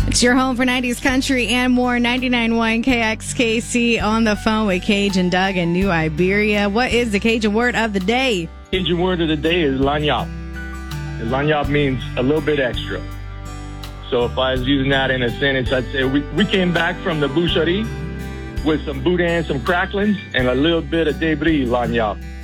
It's your home for 90s country and more. 99.1 KXKC on the phone with Cajun Doug in New Iberia. What is the Cajun word of the day? Cajun word of the day is lanyap. Lanyap means a little bit extra. So if I was using that in a sentence, I'd say we came back from the boucherie with some boudin, some cracklings, and a little bit of debris lanyap.